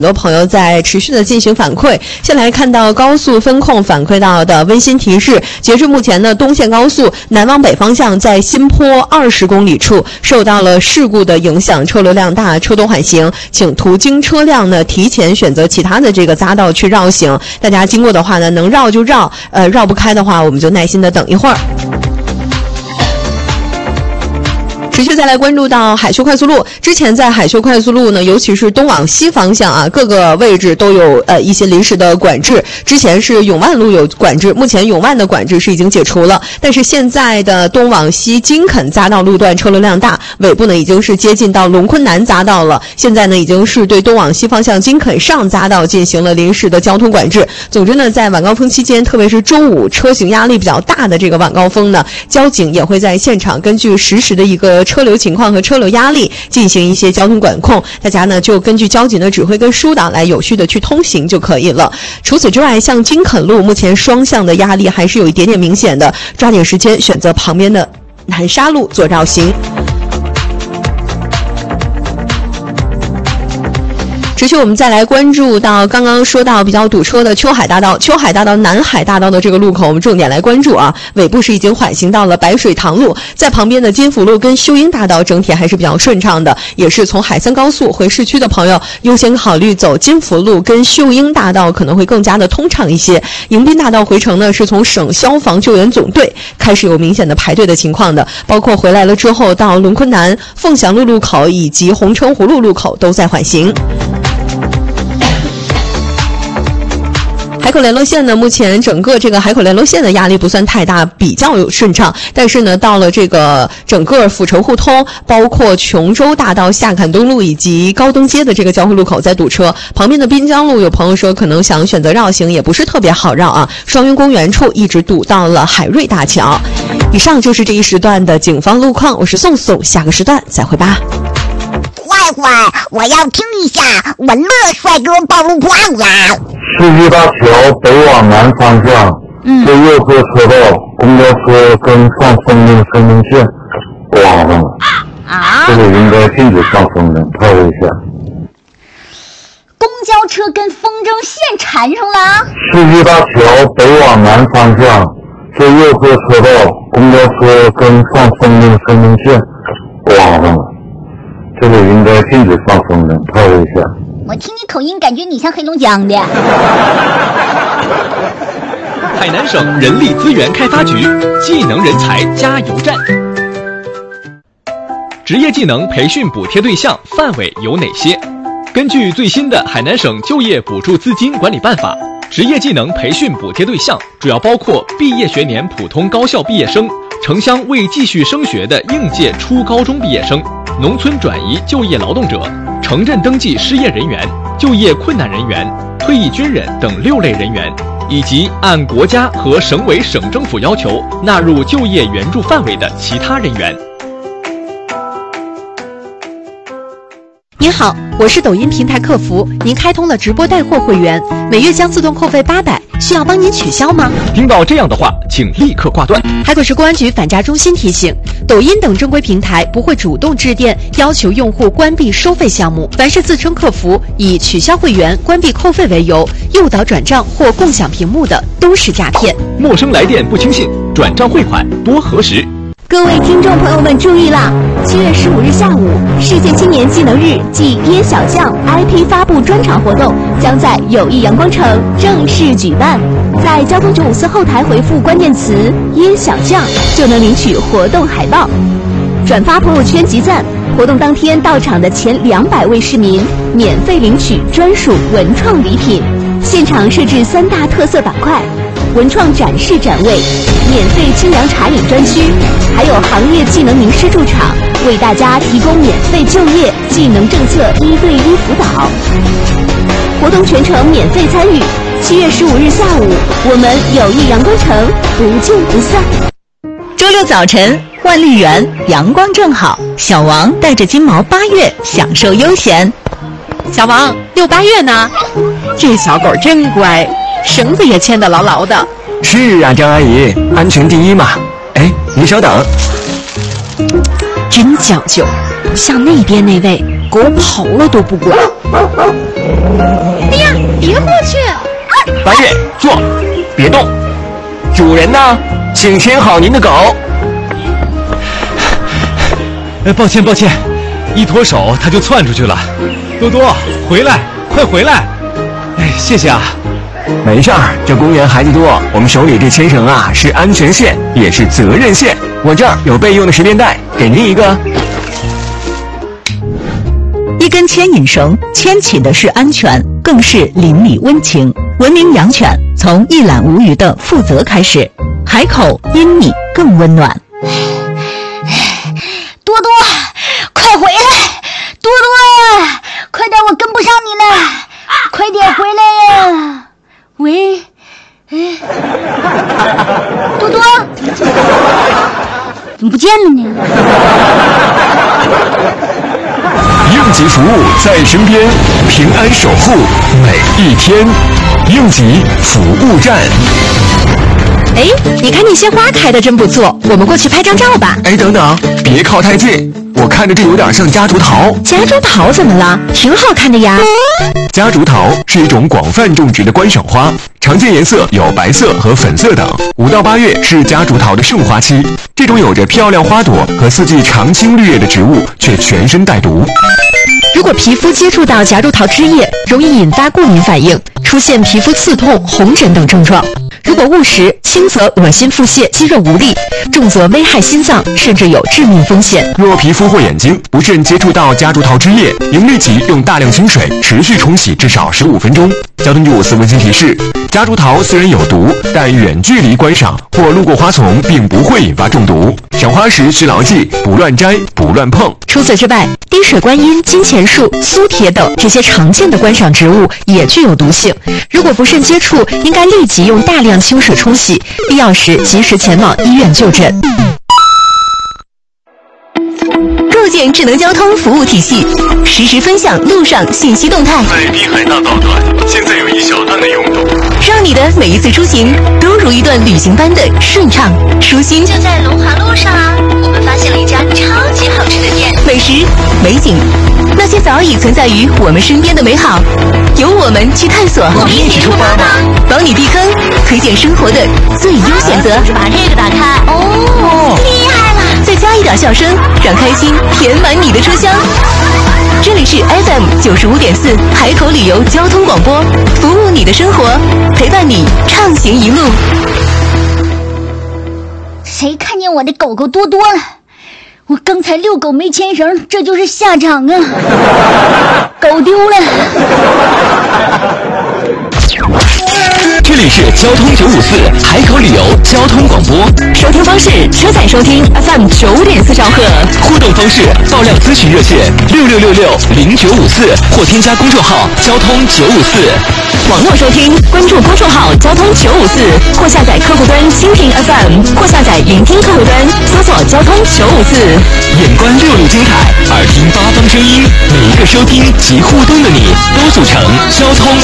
很多朋友在持续的进行反馈。先来看到高速分控反馈到的温馨提示，截至目前呢，东线高速南往北方向在新坡20公里处受到了事故的影响，车流量大，车多缓行，请途经车辆呢提前选择其他的这个匝道去绕行。大家经过的话呢，能绕就绕，绕不开的话，我们就耐心的等一会儿。持续再来关注到海修快速路，之前在海修快速路呢，尤其是东往西方向啊，各个位置都有一些临时的管制。之前是永万路有管制，目前永万的管制是已经解除了，但是现在的东往西金肯匝道路段车流量大，尾部呢已经是接近到龙昆南匝道了。现在呢已经是对东往西方向金肯上匝道进行了临时的交通管制。总之呢，在晚高峰期间，特别是周五车行压力比较大的这个晚高峰呢，交警也会在现场根据实时的一个车流情况和车流压力进行一些交通管控，大家呢就根据交警的指挥跟疏导来有序的去通行就可以了。除此之外，像金肯路目前双向的压力还是有一点点明显的，抓紧时间选择旁边的南沙路做绕行。持续我们再来关注到刚刚说到比较堵车的秋海大道，秋海大道南海大道的这个路口，我们重点来关注啊。尾部是已经缓行到了白水塘路，在旁边的金福路跟秀英大道整体还是比较顺畅的，也是从海三高速回市区的朋友优先考虑走金福路跟秀英大道，可能会更加的通畅一些。迎宾大道回程呢，是从省消防救援总队开始有明显的排队的情况的，包括回来了之后到龙昆南、凤翔路路口以及红城湖路路口都在缓行。海口联络线呢，目前整个这个海口联络线的压力不算太大，比较有顺畅。但是呢，到了这个整个阜成互通，包括琼州大道下坎东路以及高登街的这个交汇路口在堵车。旁边的滨江路有朋友说可能想选择绕行，也不是特别好绕啊。双云公园处一直堵到了海瑞大桥。以上就是这一时段的警方路况，我是宋宋，下个时段再会吧。 坏坏，我要听一下文乐帅哥报路况呀。 世纪大桥北往南方向，最右侧车道公交车跟上风的生命线刮上了，这个应该禁止上风的，太危险。 公交车跟风筝线缠上了。 世纪大桥北往南方向，最右侧车道公交车跟上风的生命线刮上了，这个应该禁止上风的，太危险。 我听你口音，感觉你像黑龙江的。 海南省人力资源开发局技能人才加油站。职业技能培训补贴对象范围有哪些？根据最新的海南省就业补助资金管理办法，职业技能培训补贴对象主要包括毕业学年普通高校毕业生、城乡未继续升学的应届初高中毕业生、农村转移就业劳动者、城镇登记失业人员、就业困难人员、退役军人等6类人员，以及按国家和省委省政府要求纳入就业援助范围的其他人员。 您好，我是抖音平台客服，您开通了直播带货会员，每月将自动扣费800，需要帮您取消吗？ 听到这样的话，请立刻挂断。 海口市公安局反诈中心提醒，抖音等正规平台不会主动致电要求用户关闭收费项目，凡是自称客服以取消会员、关闭扣费为由诱导转账或共享屏幕的，都是诈骗。 陌生来电不轻信，转账汇款多核实。 各位听众朋友们注意啦！7月15日下午，世界青年技能日暨椰小将 IP 发布专场活动将在友谊阳光城正式举办。在交通954后台回复关键词“椰小将”，就能领取活动海报。转发朋友圈集赞，活动当天到场的前200位市民免费领取专属文创礼品。现场设置3大特色板块。文创展示展位、免费清凉茶饮专区，还有行业技能名师驻场，为大家提供免费就业技能政策1对1辅导。活动全程免费参与，7月15日下午，我们友谊阳光城不见不散。 周六早晨，万丽园阳光正好，小王带着金毛8月享受悠闲。 小王，6、8月呢？ 这小狗真乖。 绳子也牵得牢牢的。 是啊，张阿姨，安全第一嘛。哎，您稍等。 真讲究，不像那边那位狗跑了都不管。 哎呀，别过去！ 八月，坐，别动。主人呢？请牵好您的狗。 抱歉，一脱手它就窜出去了。多多，回来，快回来！哎，谢谢啊。 没事儿，这公园孩子多，我们手里这牵绳啊是安全线，也是责任线。我这儿有备用的十连带，给您一个。 一根牵引绳牵起的是安全，更是邻里温情。文明养犬从一览无余的负责开始，海口因你更温暖。 多多，快回来！多多，快点，我跟不上你了，快点回来呀！喂，多多，怎么不见了呢？ 应急服务在身边，平安守护每一天。应急服务站。 哎，你看那些花开的真不错，我们过去拍张照吧。 哎，等等，别靠太近，我看着这有点像夹竹桃。 夹竹桃怎么了？挺好看的呀。 夹竹桃是一种广泛种植的观赏花，常见颜色有白色和粉色等。5到8月是夹竹桃的盛花期，这种有着漂亮花朵和四季常青绿叶的植物，却全身带毒。 如果皮肤接触到夹竹桃枝叶，容易引发过敏反应，出现皮肤刺痛、红疹等症状。如果误食，轻则恶心腹泻、肌肉无力，重则危害心脏，甚至有致命风险。 若皮肤或眼睛不慎接触到夹竹桃枝叶，应立即用大量清水持续冲洗至少15分钟。交通954温馨提示：夹竹桃虽然有毒，但远距离观赏或路过花丛并不会引发中毒。赏花时需牢记：不乱摘，不乱碰。 除此之外，滴水观音、金钱树、苏铁等这些常见的观赏植物也具有毒性。如果不慎接触，应该立即用大量清水冲洗，必要时及时前往医院就诊。 构建智能交通服务体系，实时分享路上信息动态。 在滨海大道段，现在有一小段的拥堵， 让你的每一次出行都如一段旅行般的顺畅舒心。就在龙华路上啊，我们发现了一家超级好吃的店，美食、美景，那些早已存在于我们身边的美好，由我们去探索。我们一起出发吧，帮你避坑，推荐生活的最优选择。把这个打开，哦，厉害了！再加一点笑声，让开心填满你的车厢。这里是 FM 95.4海口旅游交通广播，服务你的生活，陪伴你畅行一路。 谁看见我的狗狗多多了？我刚才遛狗没牵绳，这就是下场啊！狗丢了。 这里是交通954海口旅游交通广播， 收听方式：车载收听 FM 95.4兆赫。 互动方式：爆料咨询热线66660954或添加公众号交通954。 网络收听，关注公众号交通954，或下载客户端蜻蜓 FM， 或下载聆听客户端，搜索交通954。 眼观6路精彩，耳听8方声音，每一个收听及互动的你，都组成交通